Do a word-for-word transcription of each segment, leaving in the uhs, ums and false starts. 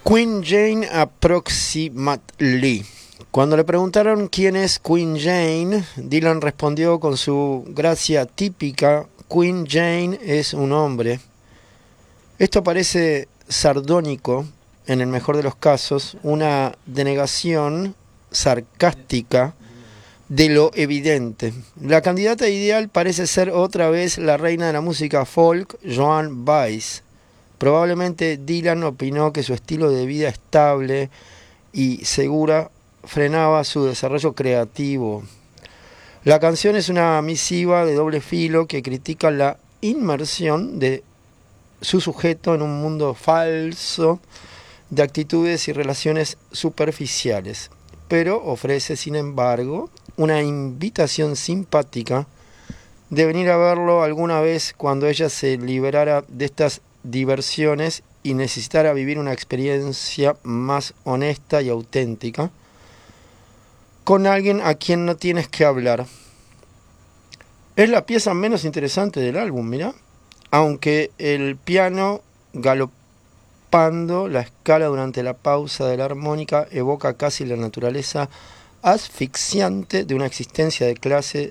Queen Jane Approximately. Cuando le preguntaron quién es Queen Jane, Dylan respondió con su gracia típica: Queen Jane es un hombre. Esto parece sardónico, en el mejor de los casos, una denegación sarcástica de lo evidente. La candidata ideal parece ser otra vez la reina de la música folk, Joan Baez. Probablemente Dylan opinó que su estilo de vida estable y segura frenaba su desarrollo creativo. La canción es una misiva de doble filo que critica la inmersión de su sujeto en un mundo falso de actitudes y relaciones superficiales, pero ofrece, sin embargo, una invitación simpática de venir a verlo alguna vez cuando ella se liberara de estas diversiones y necesitara vivir una experiencia más honesta y auténtica con alguien a quien no tienes que hablar. Es la pieza menos interesante del álbum, mira, aunque el piano galopando la escala durante la pausa de la armónica evoca casi la naturaleza asfixiante de una existencia de clase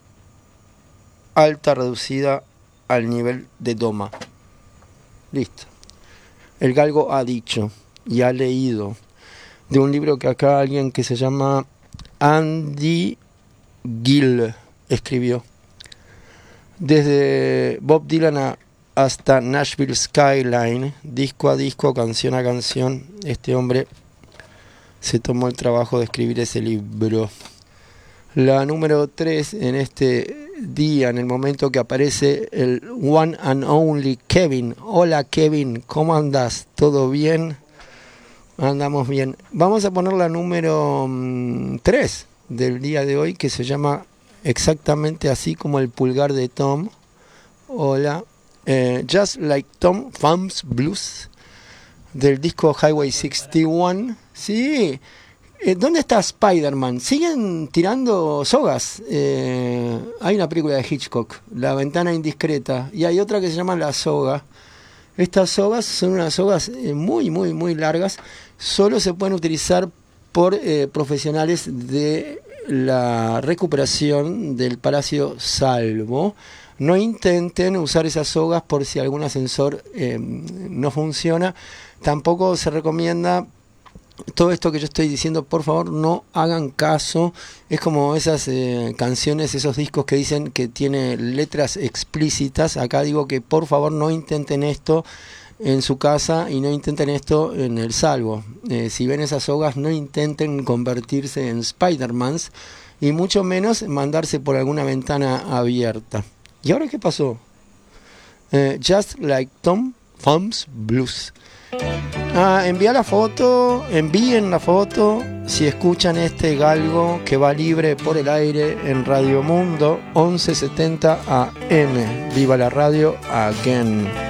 alta reducida al nivel de doma. Listo. El galgo ha dicho y ha leído de un libro que acá alguien que se llama Andy Gill escribió. Desde Bob Dylan a, hasta Nashville Skyline, disco a disco, canción a canción, este hombre se tomó el trabajo de escribir ese libro. La número tres en este día, en el momento que aparece el one and only Kevin. Hola Kevin, ¿cómo andás? ¿Todo bien? Andamos bien. Vamos a poner la número tres del día de hoy, que se llama exactamente así como el pulgar de Tom. Hola. Eh, Just Like Tom Thumb's Blues, del disco Highway sesenta y uno. Sí. Eh, ¿Dónde está Spider-Man? ¿Siguen tirando sogas? Eh, hay una película de Hitchcock, La ventana indiscreta, y hay otra que se llama La soga. Estas sogas son unas sogas eh, muy, muy, muy largas. Solo se pueden utilizar por eh, profesionales de la recuperación del Palacio Salvo. No intenten usar esas sogas por si algún ascensor eh, no funciona. Tampoco se recomienda todo esto que yo estoy diciendo. Por favor, no hagan caso. Es como esas eh, canciones, esos discos que dicen que tiene letras explícitas. Acá digo que por favor no intenten esto en su casa y no intenten esto en el salvo. Eh, si ven esas sogas, no intenten convertirse en Spider-Mans y mucho menos mandarse por alguna ventana abierta. ¿Y ahora qué pasó? Eh, Just Like Tom Thumb's Blues. Ah, envía la foto, envíen la foto si escuchan este galgo que va libre por el aire en Radio Mundo once setenta A M. Viva la radio again.